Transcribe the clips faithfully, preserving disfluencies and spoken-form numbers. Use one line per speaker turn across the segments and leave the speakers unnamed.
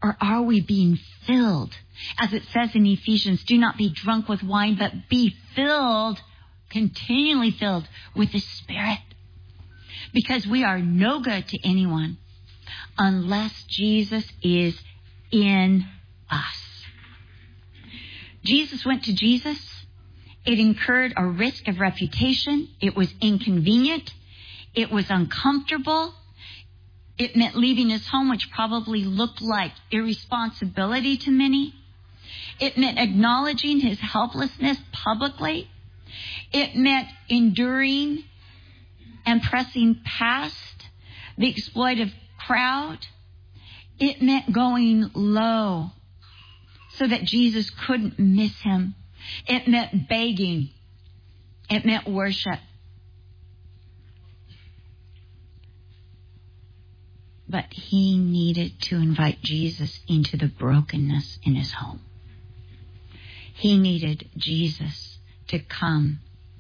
Or are we being filled? As it says in Ephesians, do not be drunk with wine, but be filled, continually filled with the Spirit. Because we are no good to anyone unless Jesus is in us. Jesus went to Jesus. It incurred a risk of reputation. It was inconvenient. It was uncomfortable. It meant leaving his home, which probably looked like irresponsibility to many. It meant acknowledging his helplessness publicly. It meant enduring and pressing past the exploitive crowd. It meant going low so that Jesus couldn't miss him. It meant begging. It meant worship. But he needed to invite Jesus into the brokenness in his home. He needed Jesus to come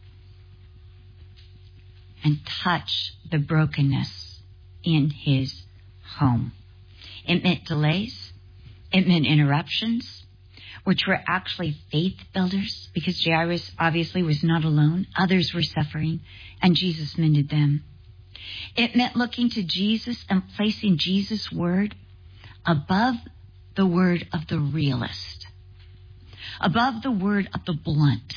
and touch the brokenness in his home. It meant delays. It meant interruptions, which were actually faith builders, because Jairus obviously was not alone. Others were suffering, and Jesus mended them. It meant looking to Jesus and placing Jesus' word above the word of the realist, above the word of the blunt.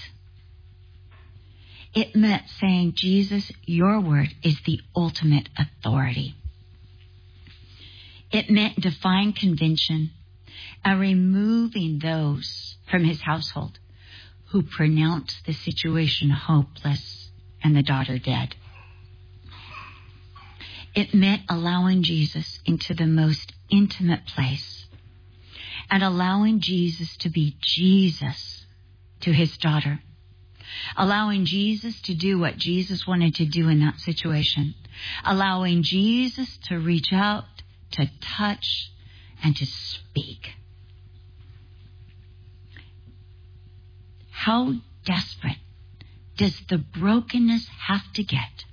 It meant saying, Jesus, your word is the ultimate authority. It meant defying convention and removing those from his household who pronounced the situation hopeless and the daughter dead. It meant allowing Jesus into the most intimate place and allowing Jesus to be Jesus to his daughter. Allowing Jesus to do what Jesus wanted to do in that situation. Allowing Jesus to reach out, to touch, and to speak. How desperate does the brokenness have to get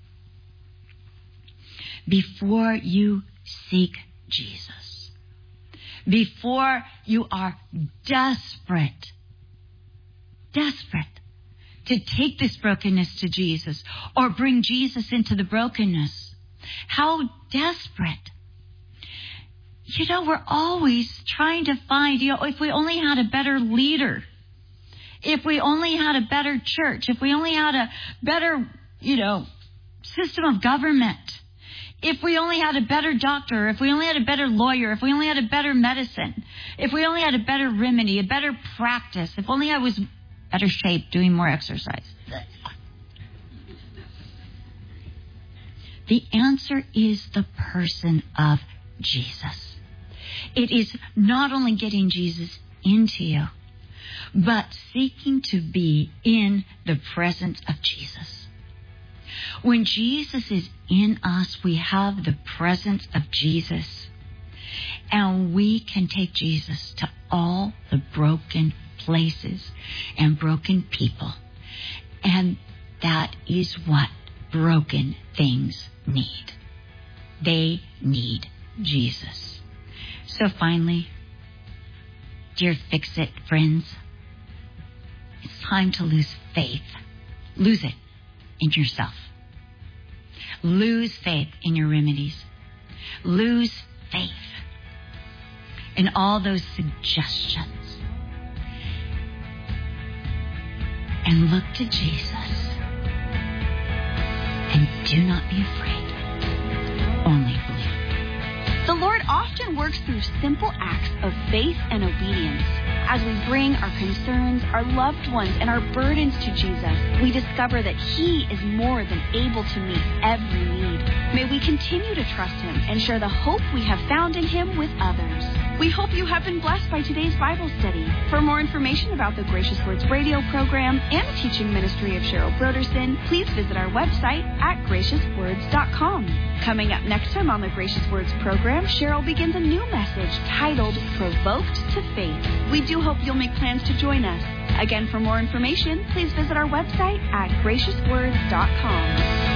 before you seek Jesus? Before you are desperate, desperate to take this brokenness to Jesus or bring Jesus into the brokenness. How desperate. You know, we're always trying to find, you know, if we only had a better leader, if we only had a better church, if we only had a better, you know, system of government, if we only had a better doctor, if we only had a better lawyer, if we only had a better medicine, if we only had a better remedy, a better practice, if only I was better shape, doing more exercise. The answer is the person of Jesus. It is not only getting Jesus into you, but seeking to be in the presence of Jesus. When Jesus is in us, we have the presence of Jesus, and we can take Jesus to all the broken places and broken people. And that is what broken things need. They need Jesus. So finally, dear Fix-It friends, it's time to lose faith. Lose it in yourself. Lose faith in your remedies. Lose faith in all those suggestions. And look to Jesus. And do not be afraid. Only believe.
The Lord often works through simple acts of faith and obedience. As we bring our concerns, our loved ones, and our burdens to Jesus, we discover that He is more than able to meet every need. May we continue to trust Him and share the hope we have found in Him with others. We hope you have been blessed by today's Bible study. For more information about the Gracious Words radio program and the teaching ministry of Cheryl Broderson, please visit our website at gracious words dot com. Coming up next time on the Gracious Words program, Cheryl begins a new message titled Provoked to Faith. We do hope you'll make plans to join us. Again, for more information, please visit our website at gracious words dot com.